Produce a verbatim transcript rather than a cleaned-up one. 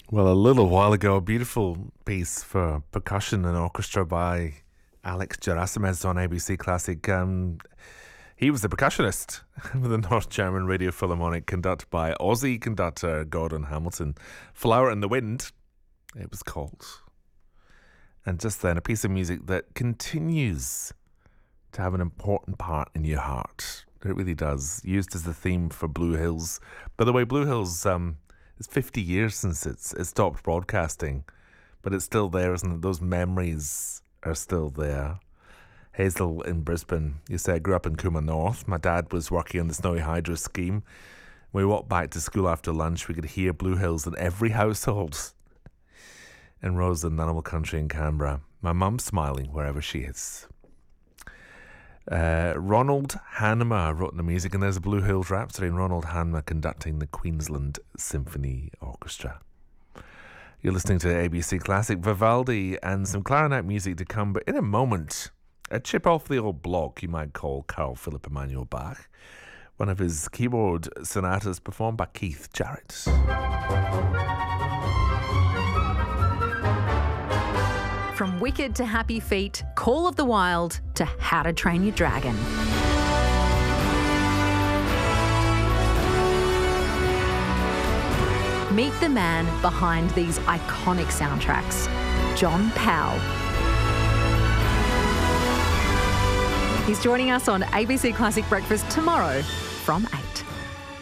Well, a little while ago, a beautiful piece for percussion and orchestra by Alex Gerasimez on A B C Classic. Um, he was the percussionist with the North German Radio Philharmonic, conducted by Aussie conductor Gordon Hamilton. Flower in the Wind, it was called. And just then, a piece of music that continues to have an important part in your heart. It really does. Used as the theme for Blue Hills. By the way, Blue Hills... Um, It's fifty years since it's it stopped broadcasting, but it's still there, isn't it? Those memories are still there. Hazel in Brisbane, you say, I grew up in Cooma North. My dad was working on the Snowy Hydro scheme. When we walked back to school after lunch, we could hear Blue Hills in every household in Roseland, Animal Country in Canberra. My mum's smiling wherever she is. Uh, Ronald Hanma wrote the music, and there's a Blue Hills Rhapsody, and Ronald Hanma conducting the Queensland Symphony Orchestra. You're listening to A B C Classic. Vivaldi and some clarinet music to come, but in a moment, a chip off the old block you might call Carl Philipp Emanuel Bach, one of his keyboard sonatas performed by Keith Jarrett. From Wicked to Happy Feet, Call of the Wild to How to Train Your Dragon. Meet the man behind these iconic soundtracks, John Powell. He's joining us on A B C Classic Breakfast tomorrow from eight.